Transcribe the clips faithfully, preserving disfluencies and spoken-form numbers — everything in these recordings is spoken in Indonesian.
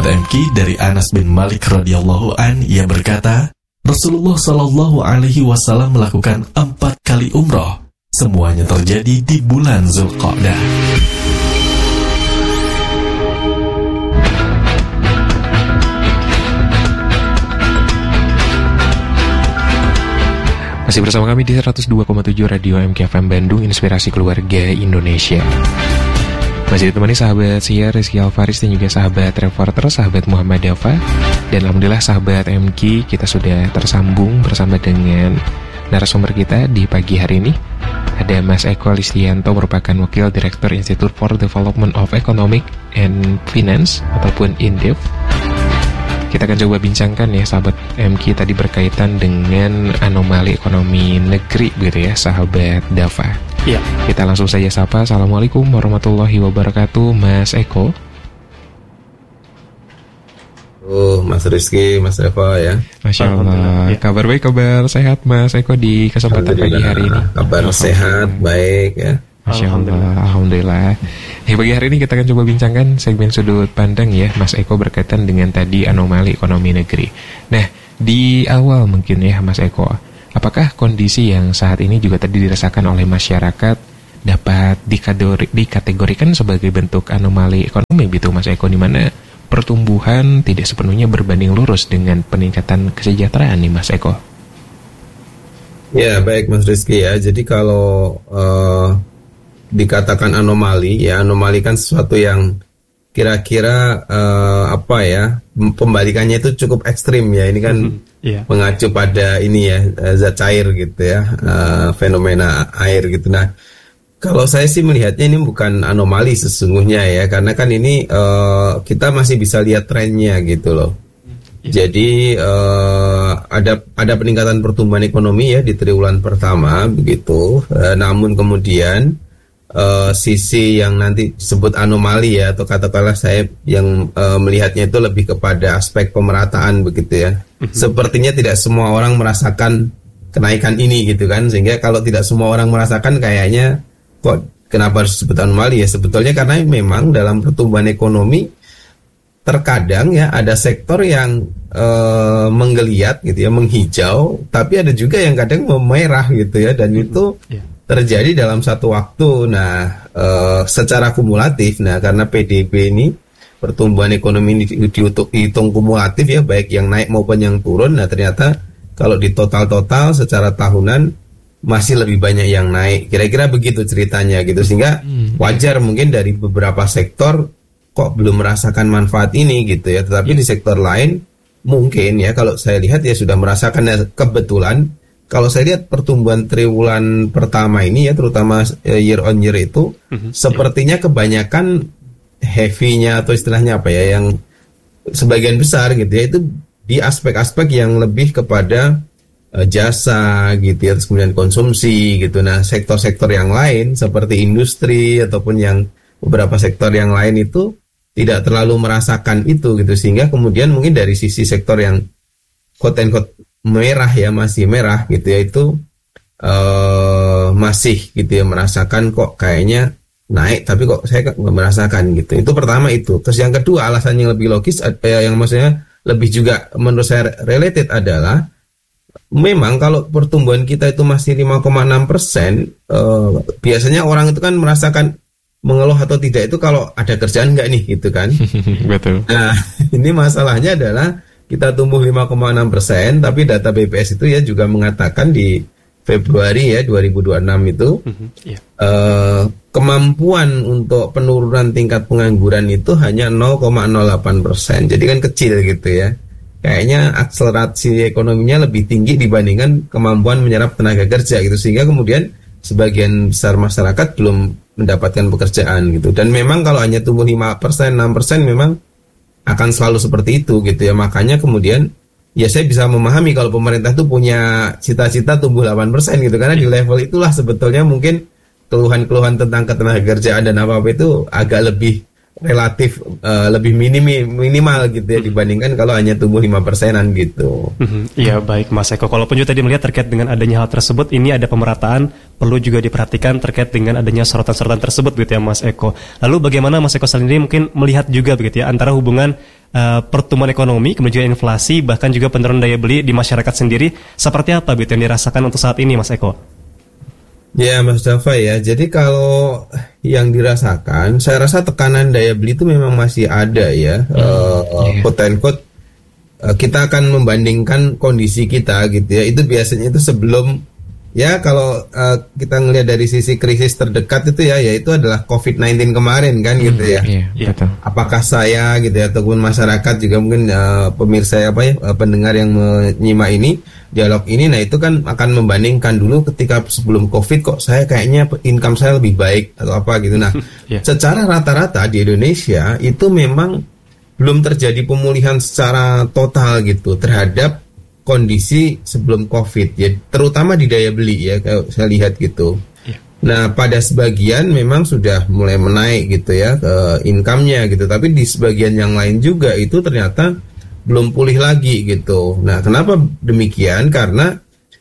Sahabat M K, dari Anas bin Malik radhiyallahu an, ia berkata, Rasulullah Shallallahu Alaihi Wasallam melakukan empat kali umroh. Semuanya terjadi di bulan Zulqa'dah. Masih bersama kami di seratus dua koma tujuh Radio M K F M Bandung, Inspirasi Keluarga Indonesia. Masih ditemani sahabat siar Rizky Alfaris dan juga sahabat reporter, sahabat Muhammad Dafa. Dan alhamdulillah sahabat M K, kita sudah tersambung bersama dengan narasumber kita di pagi hari ini. Ada Mas Eko Listianto, merupakan Wakil Direktur Institute for Development of Economic and Finance ataupun INDEF. Kita akan coba bincangkan ya sahabat M K tadi berkaitan dengan anomali ekonomi negeri gitu ya sahabat Dafa. Ya, kita langsung saja sapa. Assalamualaikum warahmatullahi wabarakatuh, Mas Eko. Oh, Mas Rizky, Mas Eva ya. Masya Allah, ya. Kabar baik, kabar sehat Mas Eko di kesempatan pagi hari ini. Kabar sehat, baik ya. Masya Allah, Alhamdulillah. Ya, pagi hari ini kita akan coba bincangkan segmen sudut pandang ya Mas Eko berkaitan dengan tadi anomali ekonomi negeri. Nah, di awal mungkin ya Mas Eko, apakah kondisi yang saat ini juga tadi dirasakan oleh masyarakat dapat dikategori, dikategorikan sebagai bentuk anomali ekonomi gitu Mas Eko, di mana pertumbuhan tidak sepenuhnya berbanding lurus dengan peningkatan kesejahteraan nih Mas Eko? Ya, baik Mas Rizky ya. Jadi kalau uh, dikatakan anomali, ya anomali kan sesuatu yang kira-kira uh, apa ya, pembalikannya itu cukup ekstrim ya. Ini kan mm-hmm. yeah. mengacu pada ini ya, zat cair gitu ya, uh, fenomena air gitu. Nah, kalau saya sih melihatnya ini bukan anomali sesungguhnya ya, karena kan ini uh, kita masih bisa lihat trennya gitu loh. Yeah. Jadi uh, ada ada peningkatan pertumbuhan ekonomi ya di triwulan pertama begitu. Uh, namun kemudian Uh, sisi yang nanti disebut anomali ya, atau katakanlah saya yang uh, melihatnya itu lebih kepada aspek pemerataan begitu ya. Mm-hmm. Sepertinya tidak semua orang merasakan kenaikan ini gitu kan, sehingga kalau tidak semua orang merasakan kayaknya kok kenapa harus disebut anomali ya, sebetulnya karena memang dalam pertumbuhan ekonomi terkadang ya ada sektor yang uh, menggeliat gitu ya, menghijau, tapi ada juga yang kadang memerah gitu ya, dan mm-hmm. itu yeah. terjadi dalam satu waktu. Nah, e, secara kumulatif, nah karena P D B ini pertumbuhan ekonomi ini dihitung, dihitung kumulatif ya, baik yang naik maupun yang turun. Nah, ternyata kalau di total-total secara tahunan masih lebih banyak yang naik. Kira-kira begitu ceritanya gitu, sehingga wajar mungkin dari beberapa sektor kok belum merasakan manfaat ini gitu ya. Tetapi di sektor lain mungkin ya, kalau saya lihat ya sudah merasakan. Kebetulan kalau saya lihat pertumbuhan triwulan pertama ini ya, terutama year on year itu, mm-hmm. sepertinya kebanyakan heavy-nya atau istilahnya apa ya, yang sebagian besar gitu ya, itu di aspek-aspek yang lebih kepada uh, jasa gitu ya, terus kemudian konsumsi gitu. Nah, sektor-sektor yang lain seperti industri ataupun yang beberapa sektor yang lain itu tidak terlalu merasakan itu gitu, sehingga kemudian mungkin dari sisi sektor yang quote and quote merah ya, masih merah gitu ya, itu uh, masih gitu ya merasakan kok kayaknya naik, tapi kok saya nggak merasakan gitu. Itu pertama itu. Terus yang kedua, alasan yang lebih logis, eh, yang maksudnya lebih juga menurut saya related adalah memang kalau pertumbuhan kita itu masih lima koma enam persen, uh, biasanya orang itu kan merasakan mengeluh atau tidak itu kalau ada kerjaan nggak nih gitu kan. Betul. Nah, ini masalahnya adalah kita tumbuh lima koma enam persen, tapi data B P S itu ya juga mengatakan di Februari ya dua ribu dua puluh enam itu mm-hmm, yeah. uh, kemampuan untuk penurunan tingkat pengangguran itu hanya nol koma nol delapan persen. Jadi kan kecil gitu ya. Kayaknya akselerasi ekonominya lebih tinggi dibandingkan kemampuan menyerap tenaga kerja gitu, sehingga kemudian sebagian besar masyarakat belum mendapatkan pekerjaan gitu. Dan memang kalau hanya tumbuh lima persen, enam persen memang akan selalu seperti itu gitu ya. Makanya kemudian ya saya bisa memahami kalau pemerintah itu punya cita-cita tumbuh delapan persen gitu, karena di level itulah sebetulnya mungkin keluhan-keluhan tentang ketenagakerjaan dan apa-apa itu agak lebih relatif uh, lebih minimi, minimal gitu ya, dibandingkan kalau hanya tumbuh lima persenan gitu. Iya, baik Mas Eko. Kalaupun juga tadi melihat terkait dengan adanya hal tersebut, ini ada pemerataan, perlu juga diperhatikan terkait dengan adanya sorotan-sorotan tersebut gitu ya Mas Eko. Lalu bagaimana Mas Eko sendiri mungkin melihat juga begitu ya antara hubungan uh, pertumbuhan ekonomi, kemudian inflasi, bahkan juga penurunan daya beli di masyarakat sendiri. Seperti apa begitu yang dirasakan untuk saat ini, Mas Eko? Ya, Mas Dafa ya. Jadi kalau yang dirasakan, saya rasa tekanan daya beli itu memang masih ada ya. Hmm, uh, yeah. Quote and quote, uh, kita akan membandingkan kondisi kita gitu ya. Itu biasanya itu sebelum, ya kalau uh, kita ngelihat dari sisi krisis terdekat itu ya, yaitu adalah covid sembilan belas kemarin kan gitu ya. Iya, yeah, betul. Apakah saya gitu ya, ataupun masyarakat juga mungkin uh, pemirsa apa ya, uh, pendengar yang menyimak ini, dialog ini, nah itu kan akan membandingkan dulu ketika sebelum covid kok saya kayaknya income saya lebih baik atau apa gitu. Nah, yeah. secara rata-rata di Indonesia itu memang belum terjadi pemulihan secara total gitu terhadap kondisi sebelum COVID ya, terutama di daya beli ya, kalau saya lihat gitu. Yeah. Nah, pada sebagian memang sudah mulai menaik gitu ya ke income-nya gitu, tapi di sebagian yang lain juga itu ternyata belum pulih lagi gitu. Nah, kenapa demikian? Karena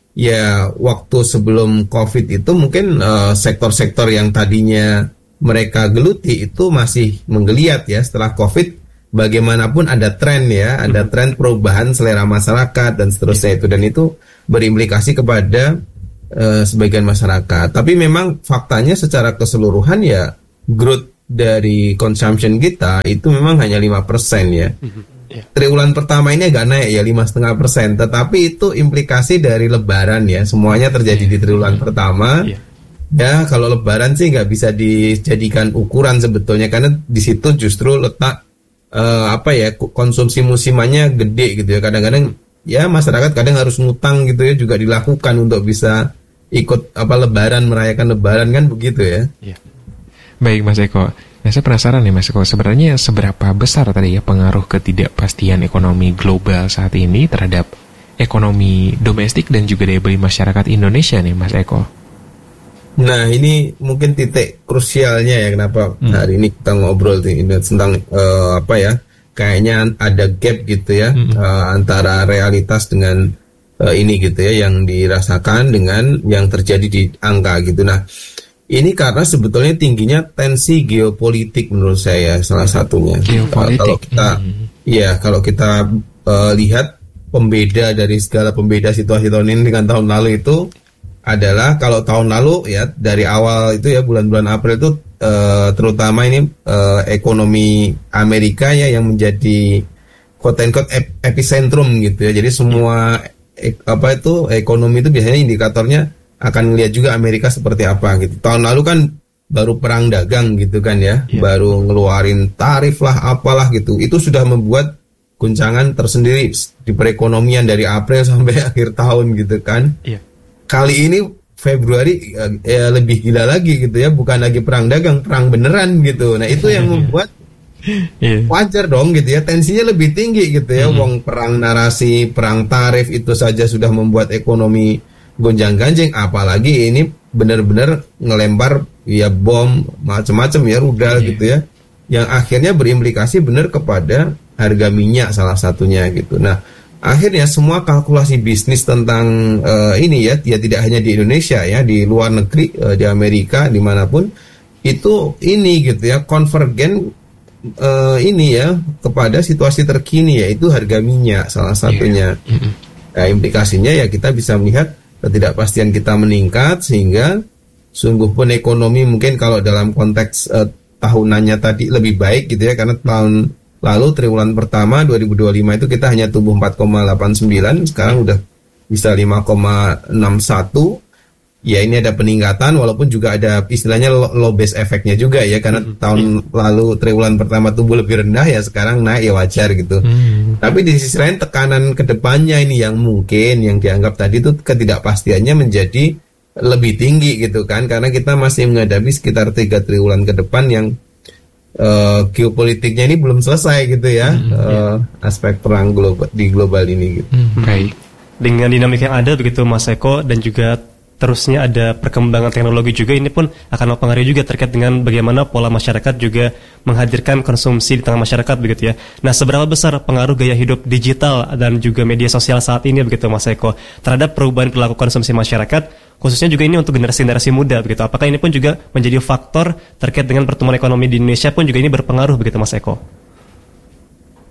ya waktu sebelum COVID itu mungkin uh, sektor-sektor yang tadinya mereka geluti itu masih menggeliat ya. Setelah COVID bagaimanapun ada tren ya, ada tren perubahan selera masyarakat dan seterusnya itu, dan itu berimplikasi kepada uh, sebagian masyarakat. Tapi memang faktanya secara keseluruhan ya growth dari consumption kita itu memang hanya lima persen ya. Triwulan pertama ini agak naik ya lima koma lima persen, tetapi itu implikasi dari Lebaran ya, semuanya terjadi di triwulan pertama. Ya kalau Lebaran sih nggak bisa dijadikan ukuran sebetulnya, karena di situ justru letak uh, apa ya konsumsi musimannya gede gitu ya. Kadang-kadang ya masyarakat kadang harus ngutang gitu ya, juga dilakukan untuk bisa ikut apa Lebaran, merayakan Lebaran kan begitu ya. Ya. Baik Mas Eko. Nah, saya penasaran nih Mas Eko, sebenarnya seberapa besar tadi ya pengaruh ketidakpastian ekonomi global saat ini terhadap ekonomi domestik dan juga daya beli masyarakat Indonesia nih Mas Eko? Nah, ini mungkin titik krusialnya ya kenapa hmm. hari ini kita ngobrol tentang uh, apa ya, kayaknya ada gap gitu ya hmm. uh, antara realitas dengan uh, ini gitu ya yang dirasakan dengan yang terjadi di angka gitu. Nah, ini karena sebetulnya tingginya tensi geopolitik menurut saya salah satunya. Geopolitik. Kalau kita, hmm. ya kalau kita uh, lihat pembeda dari segala pembeda situasi tahun ini dengan tahun lalu itu adalah kalau tahun lalu ya dari awal itu ya bulan-bulan April itu uh, terutama ini uh, ekonomi Amerika ya yang menjadi quote and quote epicentrum gitu ya. Jadi semua ek, apa itu ekonomi itu biasanya indikatornya akan melihat juga Amerika seperti apa gitu. Tahun lalu kan baru perang dagang gitu kan ya, yeah. baru ngeluarin tarif lah apalah gitu. Itu sudah membuat guncangan tersendiri di perekonomian dari April sampai akhir tahun gitu kan. Yeah. Kali ini Februari ya lebih gila lagi gitu ya, bukan lagi perang dagang, perang beneran gitu. Nah itu yang membuat yeah. wajar dong gitu ya, tensinya lebih tinggi gitu ya. Mm-hmm. Wong perang narasi, perang tarif itu saja sudah membuat ekonomi gonjang-ganjing, apalagi ini benar-benar ngelempar ya bom macam-macam ya rudal yeah. gitu ya, yang akhirnya berimplikasi benar kepada harga minyak salah satunya gitu. Nah akhirnya semua kalkulasi bisnis tentang uh, ini ya, ya tidak hanya di Indonesia ya, di luar negeri, uh, di Amerika, dimanapun itu ini gitu ya, konvergen uh, ini ya kepada situasi terkini, yaitu harga minyak salah satunya. Yeah. Mm-hmm. Nah, implikasinya ya kita bisa melihat ketidakpastian kita meningkat, sehingga sungguh pun ekonomi mungkin kalau dalam konteks uh, tahunannya tadi lebih baik gitu ya, karena tahun lalu triwulan pertama dua ribu dua puluh lima itu kita hanya tumbuh empat koma delapan sembilan, sekarang udah bisa lima koma enam satu. Ya ini ada peningkatan, walaupun juga ada istilahnya low base efeknya juga ya, karena hmm. tahun lalu triwulan pertama tumbuh lebih rendah, ya sekarang naik ya wajar gitu. Hmm. Tapi di sisi lain tekanan kedepannya ini yang mungkin yang dianggap tadi itu ketidakpastiannya menjadi lebih tinggi gitu kan, karena kita masih menghadapi sekitar tiga triwulan ke depan yang uh, geopolitiknya ini belum selesai gitu ya, hmm, uh, ya. aspek perang global di global ini gitu. Hmm, baik. Dengan dinamika yang ada begitu Mas Eko, dan juga terusnya ada perkembangan teknologi juga, ini pun akan mempengaruhi juga terkait dengan bagaimana pola masyarakat juga menghadirkan konsumsi di tengah masyarakat begitu ya. Nah, seberapa besar pengaruh gaya hidup digital dan juga media sosial saat ini begitu Mas Eko terhadap perubahan perilaku konsumsi masyarakat, khususnya juga ini untuk generasi-generasi muda begitu. Apakah ini pun juga menjadi faktor terkait dengan pertumbuhan ekonomi di Indonesia pun juga ini berpengaruh begitu Mas Eko?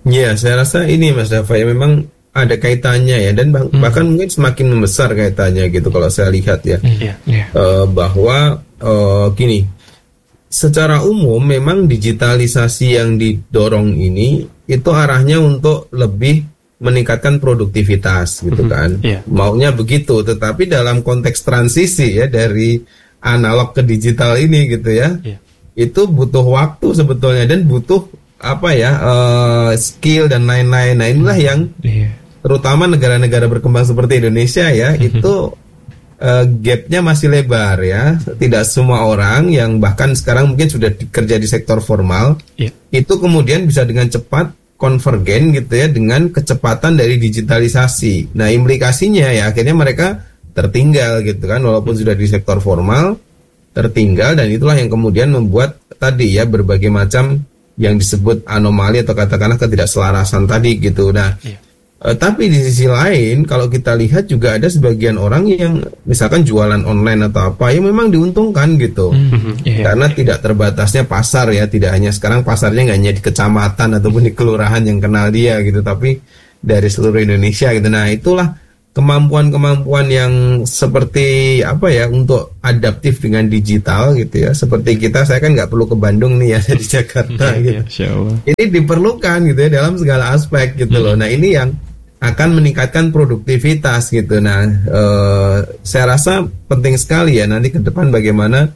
Ya, saya rasa ini Mas Dafa ya memang ada kaitannya ya, dan bah- hmm. bahkan mungkin semakin membesar kaitannya gitu kalau saya lihat ya. Yeah. Yeah. Uh, bahwa uh, gini, secara umum memang digitalisasi yang didorong ini itu arahnya untuk lebih meningkatkan produktivitas gitu kan. Yeah. Maunya begitu, tetapi dalam konteks transisi ya dari analog ke digital ini gitu ya. Yeah. Itu butuh waktu sebetulnya dan butuh apa ya uh, skill dan lain-lain. Nah inilah yang yeah. terutama negara-negara berkembang seperti Indonesia ya itu uh, gapnya masih lebar ya. Tidak semua orang yang bahkan sekarang mungkin sudah kerja di sektor formal yeah. itu kemudian bisa dengan cepat konvergen gitu ya dengan kecepatan dari digitalisasi. Nah implikasinya ya akhirnya mereka tertinggal gitu kan, walaupun sudah di sektor formal tertinggal, dan itulah yang kemudian membuat tadi ya berbagai macam yang disebut anomali atau katakanlah ketidakselarasan tadi gitu. Nah, yeah. eh, tapi di sisi lain kalau kita lihat juga ada sebagian orang yang misalkan jualan online atau apa yang memang diuntungkan gitu, mm-hmm. yeah, karena yeah. tidak terbatasnya pasar ya, tidak hanya sekarang pasarnya nggak hanya di kecamatan ataupun di kelurahan yang kenal dia gitu, tapi dari seluruh Indonesia gitu. Nah, itulah kemampuan-kemampuan yang seperti apa ya untuk adaptif dengan digital gitu ya. Seperti kita, saya kan nggak perlu ke Bandung nih ya di Jakarta gitu. Ini diperlukan gitu ya dalam segala aspek gitu loh. Nah ini yang akan meningkatkan produktivitas gitu. Nah eh, saya rasa penting sekali ya nanti ke depan bagaimana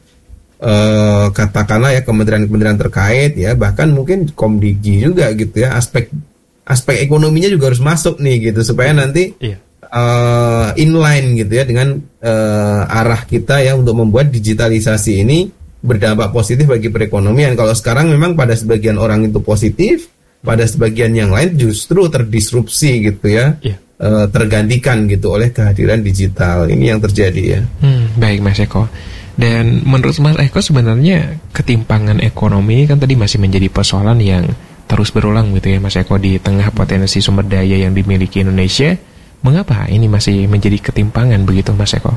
eh, katakanlah ya kementerian-kementerian terkait ya, bahkan mungkin Komdigi juga gitu ya, aspek aspek ekonominya juga harus masuk nih gitu supaya nanti iya. Uh, inline gitu ya dengan uh, arah kita ya untuk membuat digitalisasi ini berdampak positif bagi perekonomian. Kalau sekarang memang pada sebagian orang itu positif, pada sebagian yang lain justru terdisrupsi gitu ya, yeah. uh, tergantikan gitu oleh kehadiran digital. Ini yang terjadi ya. Hmm, baik Mas Eko. Dan menurut Mas Eko sebenarnya ketimpangan ekonomi kan tadi masih menjadi persoalan yang terus berulang gitu ya Mas Eko di tengah potensi sumber daya yang dimiliki Indonesia. Mengapa ini masih menjadi ketimpangan begitu Mas Eko?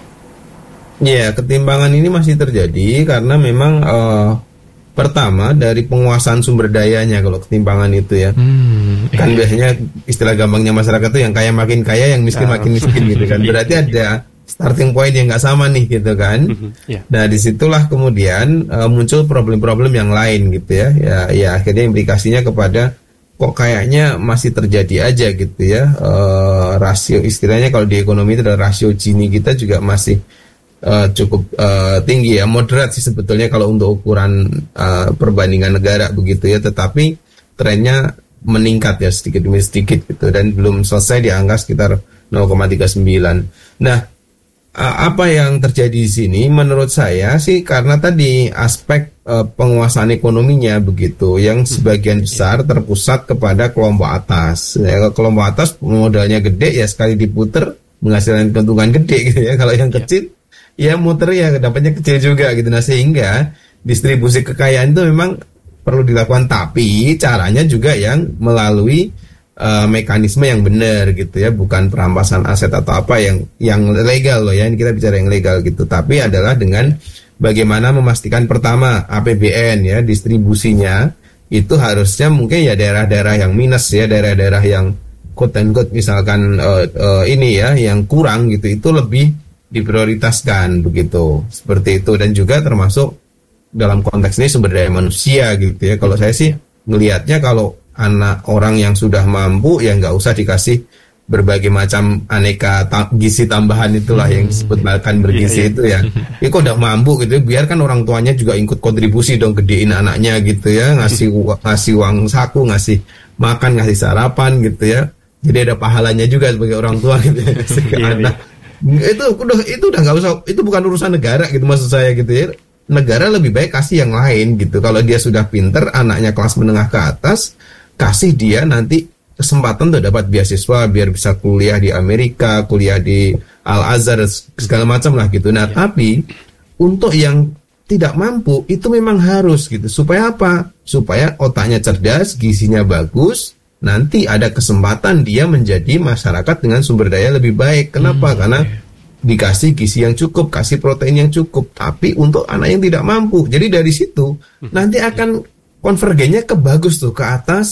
Ya, ketimpangan ini masih terjadi karena memang uh, pertama dari penguasaan sumber dayanya kalau ketimpangan itu ya. Hmm, kan iya. Biasanya istilah gampangnya masyarakat itu yang kaya makin kaya, yang miskin ah. makin miskin gitu kan. Berarti ada starting point yang nggak sama nih gitu kan. yeah. Nah disitulah kemudian uh, muncul problem-problem yang lain gitu ya. Ya, ya akhirnya implikasinya kepada kok kayaknya masih terjadi aja gitu ya, uh, rasio istilahnya kalau di ekonomi itu adalah rasio Gini kita juga masih uh, cukup uh, tinggi ya, moderat sih sebetulnya kalau untuk ukuran uh, perbandingan negara begitu ya, tetapi trennya meningkat ya sedikit demi sedikit gitu dan belum selesai di angka sekitar nol koma tiga sembilan. Nah uh, apa yang terjadi di sini menurut saya sih karena tadi aspek penguasaan ekonominya begitu yang sebagian besar terpusat kepada kelompok atas ya, kelompok atas modalnya gede ya sekali diputer menghasilkan keuntungan gede gitu ya, kalau yang kecil ya muter ya dapatnya kecil juga gitu. Nah sehingga distribusi kekayaan itu memang perlu dilakukan, tapi caranya juga yang melalui uh, mekanisme yang benar gitu ya, bukan perampasan aset atau apa yang yang legal loh ya, ini kita bicara yang legal gitu, tapi adalah dengan bagaimana memastikan pertama A P B N ya distribusinya itu harusnya mungkin ya daerah-daerah yang minus ya, daerah-daerah yang quote and quote misalkan uh, uh, ini ya yang kurang gitu itu lebih diprioritaskan begitu, seperti itu. Dan juga termasuk dalam konteks ini sumber daya manusia gitu ya. Kalau saya sih ngelihatnya kalau anak orang yang sudah mampu ya nggak usah dikasih berbagai macam aneka ta- gizi tambahan itulah yang disebut makan bergizi itu ya. Ya kok udah mampu gitu ya, biarkan orang tuanya juga ikut kontribusi dong, gedein anaknya gitu ya, ngasih ngasih uang saku, ngasih makan, ngasih sarapan gitu ya. Jadi ada pahalanya juga sebagai orang tua gitu ya, ke anak. Itu udah itu udah nggak usah, itu bukan urusan negara gitu maksud saya gitu ya. Negara lebih baik kasih yang lain gitu. Kalau dia sudah pinter, anaknya kelas menengah ke atas, kasih dia nanti kesempatan untuk dapat beasiswa biar bisa kuliah di Amerika, kuliah di Al-Azhar segala macam lah gitu. Nah, ya. Tapi untuk yang tidak mampu itu memang harus gitu. Supaya apa? Supaya otaknya cerdas, gizinya bagus, nanti ada kesempatan dia menjadi masyarakat dengan sumber daya lebih baik. Kenapa? Hmm, Karena ya. dikasih gizi yang cukup, kasih protein yang cukup. Tapi untuk anak yang tidak mampu, jadi dari situ hmm, nanti akan konvergennya ke bagus tuh, ke atas.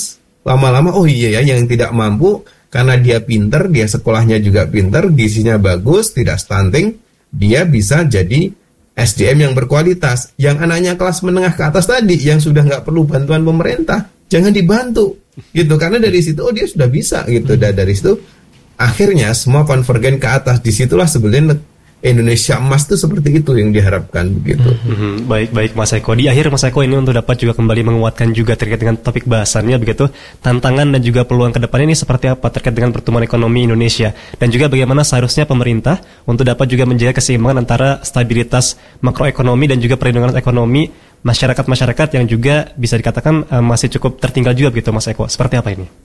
lama-lama oh iya ya, yang tidak mampu karena dia pinter, dia sekolahnya juga pinter, gizinya bagus, tidak stunting, dia bisa jadi S D M yang berkualitas. Yang anaknya kelas menengah ke atas tadi, yang sudah nggak perlu bantuan pemerintah, jangan dibantu, gitu. Karena dari situ, oh dia sudah bisa, gitu. Dan dari situ, akhirnya semua konvergen ke atas. Disitulah sebenarnya Indonesia emas itu seperti itu yang diharapkan, begitu. Mm-hmm. Baik-baik Mas Eko. Di akhir Mas Eko ini untuk dapat juga kembali menguatkan juga terkait dengan topik bahasannya, begitu, tantangan dan juga peluang ke depannya ini seperti apa terkait dengan pertumbuhan ekonomi Indonesia, dan juga bagaimana seharusnya pemerintah untuk dapat juga menjaga keseimbangan antara stabilitas makroekonomi dan juga perlindungan ekonomi masyarakat-masyarakat yang juga bisa dikatakan uh, masih cukup tertinggal juga, begitu Mas Eko. Seperti apa ini?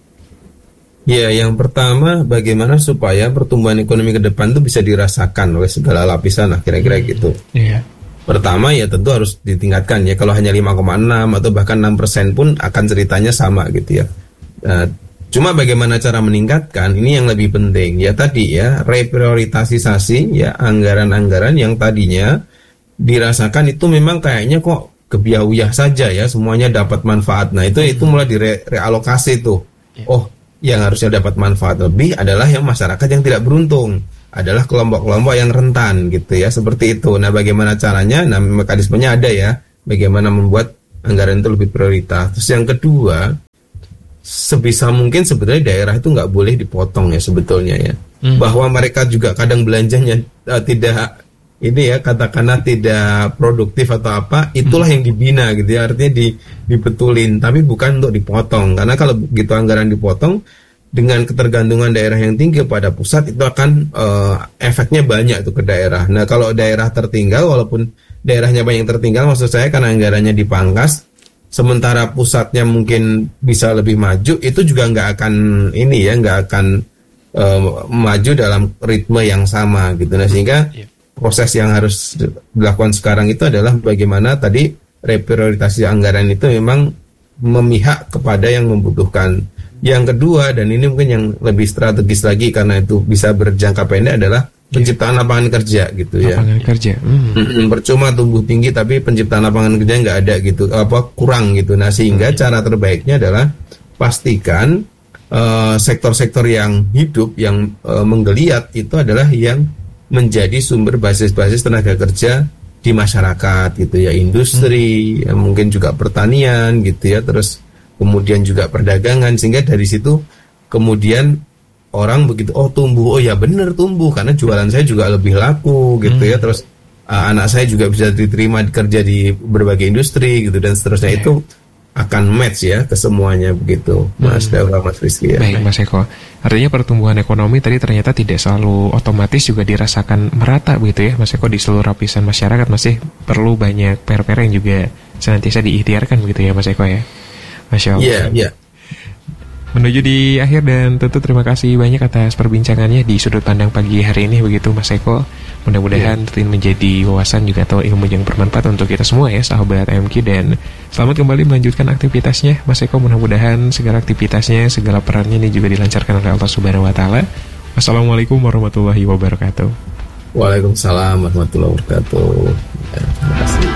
Ya, yang pertama bagaimana supaya pertumbuhan ekonomi ke depan itu bisa dirasakan oleh segala lapisan, nah kira-kira gitu. Iya. Pertama ya tentu harus ditingkatkan ya, kalau hanya lima koma enam atau bahkan enam persen pun akan ceritanya sama gitu ya. Nah, cuma bagaimana cara meningkatkan ini yang lebih penting ya, tadi ya reprioritasisasi ya anggaran-anggaran yang tadinya dirasakan itu memang kayaknya kok kebiauyah saja ya, semuanya dapat manfaat. Nah itu itu mulai direalokasi tuh. Oh, yang harusnya dapat manfaat lebih adalah yang masyarakat yang tidak beruntung, adalah kelompok-kelompok yang rentan gitu ya, seperti itu. Nah bagaimana caranya? Nah mekanismenya ada ya, bagaimana membuat anggaran itu lebih prioritas. Terus yang kedua, sebisa mungkin sebenarnya daerah itu nggak boleh dipotong ya sebetulnya ya, hmm. bahwa mereka juga kadang belanjanya uh, tidak ini ya, katakanlah tidak produktif atau apa, itulah yang dibina gitu ya, artinya di, dibetulin, tapi bukan untuk dipotong. Karena kalau begitu anggaran dipotong, dengan ketergantungan daerah yang tinggi pada pusat, itu akan uh, efeknya banyak tuh ke daerah. Nah kalau daerah tertinggal, walaupun daerahnya banyak tertinggal, maksud saya karena anggarannya dipangkas, sementara pusatnya mungkin bisa lebih maju, itu juga nggak akan ini ya, nggak akan uh, maju dalam ritme yang sama gitu. Nah sehingga yeah. proses yang harus dilakukan sekarang itu adalah bagaimana tadi reprioritasi anggaran itu memang memihak kepada yang membutuhkan. Yang kedua, dan ini mungkin yang lebih strategis lagi karena itu bisa berjangka pendek, adalah penciptaan lapangan kerja gitu ya. Lapangan kerja. Hmm. Percuma tumbuh tinggi tapi penciptaan lapangan kerja nggak ada gitu, apa kurang gitu. Nah sehingga hmm. cara terbaiknya adalah pastikan uh, sektor-sektor yang hidup, yang uh, menggeliat itu adalah yang menjadi sumber basis-basis tenaga kerja di masyarakat gitu ya, industri, hmm. ya, mungkin juga pertanian gitu ya, terus kemudian juga perdagangan, sehingga dari situ kemudian orang begitu oh tumbuh, oh ya bener tumbuh karena jualan saya juga lebih laku gitu hmm. ya, terus uh, anak saya juga bisa diterima kerja di berbagai industri gitu dan seterusnya, okay. itu akan match ya ke semuanya begitu, Mas hmm. Daura, Mas Rizky ya. Baik Mas Eko, artinya pertumbuhan ekonomi tadi ternyata tidak selalu otomatis juga dirasakan merata begitu ya Mas Eko, di seluruh lapisan masyarakat masih perlu banyak P R-P R yang juga senantiasa diikhtiarkan begitu ya Mas Eko ya. Masya Allah. Iya, yeah, iya. Yeah. Menuju di akhir dan tentu terima kasih banyak atas perbincangannya di sudut pandang pagi hari ini begitu Mas Eko. Mudah-mudahan yeah. ini menjadi wawasan juga atau ilmu yang bermanfaat untuk kita semua ya sahabat M Q, dan selamat kembali melanjutkan aktivitasnya Mas Eko. Mudah-mudahan segala aktivitasnya, segala perannya ini juga dilancarkan oleh Allah Subhanahu wa taala. Wassalamualaikum warahmatullahi wabarakatuh. Waalaikumsalam warahmatullahi wabarakatuh. Ya, terima kasih.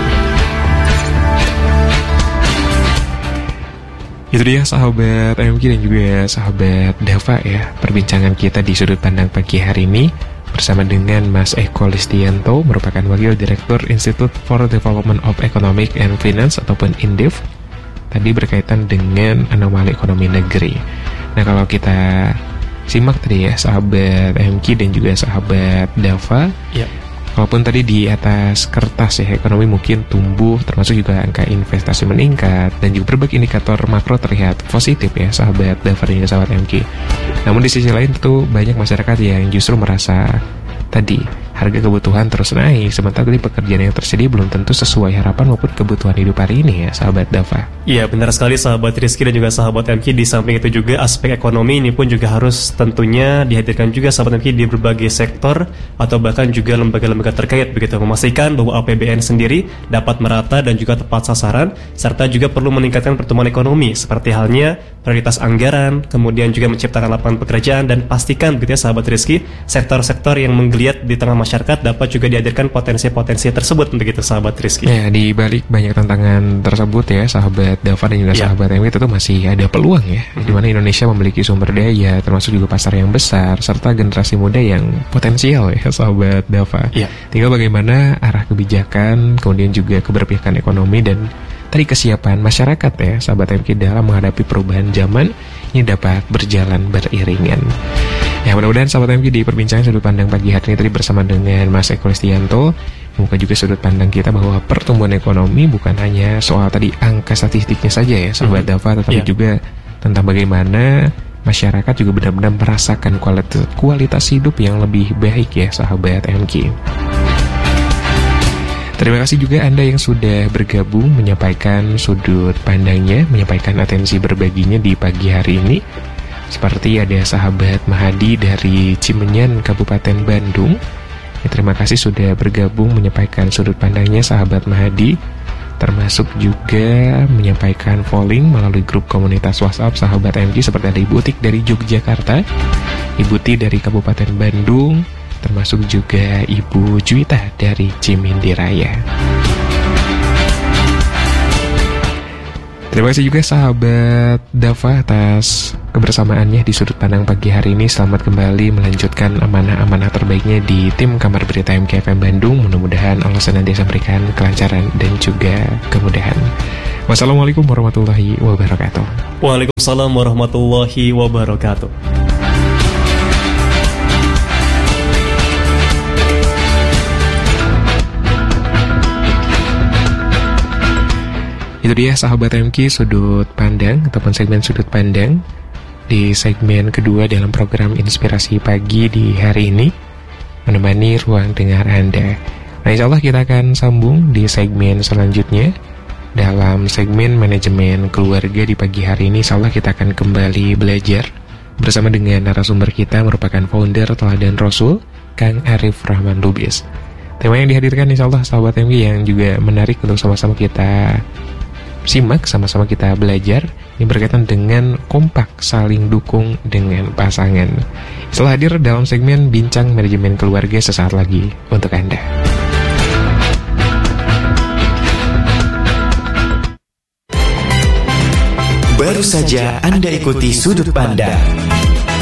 Itu dia sahabat M Q dan juga sahabat Dava ya, perbincangan kita di sudut pandang pagi hari ini bersama dengan Mas Eko Listianto, merupakan Wakil Direktur Institute for Development of Economic and Finance ataupun INDEF, tadi berkaitan dengan anomali ekonomi negeri. Nah kalau kita simak tadi ya sahabat M Q dan juga sahabat Dava ya, walaupun tadi di atas kertas ya ekonomi mungkin tumbuh, termasuk juga angka investasi meningkat dan juga berbagai indikator makro terlihat positif ya sahabat Dava dan juga sahabat M Q. Namun di sisi lain tentu banyak masyarakat yang justru merasa tadi harga kebutuhan terus naik, sementara tadi pekerjaan yang tersedia belum tentu sesuai harapan maupun kebutuhan hidup hari ini ya sahabat Dava. Iya benar sekali sahabat Rizky dan juga sahabat M Q. Di samping itu juga aspek ekonomi ini pun juga harus tentunya dihadirkan juga sahabat M Q di berbagai sektor atau bahkan juga lembaga-lembaga terkait begitu, memastikan bahwa A P B N sendiri dapat merata dan juga tepat sasaran, serta juga perlu meningkatkan pertumbuhan ekonomi seperti halnya prioritas anggaran, kemudian juga menciptakan lapangan pekerjaan, dan pastikan begitu ya sahabat Rizky, sektor-sektor yang menggeliat di tengah masyarakat dapat juga dihadirkan potensi-potensi tersebut begitu sahabat Rizky. Ya, di balik banyak tantangan tersebut ya sahabat Dava dan juga ya. sahabat M K, tentu masih ada peluang ya, hmm. di mana Indonesia memiliki sumber daya termasuk juga pasar yang besar serta generasi muda yang potensial ya sahabat Dava. Ya. Tinggal bagaimana arah kebijakan, kemudian juga keberpihakan ekonomi dan tadi kesiapan masyarakat ya sahabat M K dalam menghadapi perubahan zaman ini dapat berjalan beriringan. Ya, mudah-mudahan sahabat M K di perbincangan sudut pandang pagi hari ini tadi bersama dengan Mas Eko Listianto membuka juga sudut pandang kita bahwa pertumbuhan ekonomi bukan hanya soal tadi angka statistiknya saja ya sahabat mm-hmm. Dava, tetapi yeah. juga tentang bagaimana masyarakat juga benar-benar merasakan kualitas, kualitas hidup yang lebih baik ya sahabat M K. Terima kasih juga Anda yang sudah bergabung menyampaikan sudut pandangnya, menyampaikan atensi berbaginya di pagi hari ini. Seperti ada sahabat Mahadi dari Cimenyan, Kabupaten Bandung. Ya, terima kasih sudah bergabung menyampaikan sudut pandangnya sahabat Mahadi. Termasuk juga menyampaikan polling melalui grup komunitas WhatsApp sahabat M G seperti ada Ibu Tik dari Yogyakarta, Ibu Ti dari Kabupaten Bandung, termasuk juga Ibu Juwita dari Cimindiraya. Terima kasih juga sahabat Dava atas kebersamaannya di sudut pandang pagi hari ini. Selamat kembali melanjutkan amanah-amanah terbaiknya di tim Kamar Berita M K F M Bandung. Mudah-mudahan Allah senantiasa memberikan kelancaran dan juga kemudahan. Wassalamualaikum warahmatullahi wabarakatuh. Waalaikumsalam warahmatullahi wabarakatuh. Itu dia sahabat M K sudut pandang ataupun segmen sudut pandang di segmen kedua dalam program Inspirasi Pagi di hari ini, menemani ruang dengar Anda. Nah, insya Allah kita akan sambung di segmen selanjutnya dalam segmen manajemen keluarga di pagi hari ini. Insya Allah kita akan kembali belajar bersama dengan narasumber kita merupakan founder Teladan Rasul, Kang Arif Rahman Lubis. Tema yang dihadirkan insya Allah sahabat M K yang juga menarik untuk sama-sama kita simak, sama-sama kita belajar. Ini berkaitan dengan kompak saling dukung dengan pasangan. Setelah hadir dalam segmen Bincang Manajemen Keluarga sesaat lagi untuk Anda. Baru saja Anda ikuti sudut pandang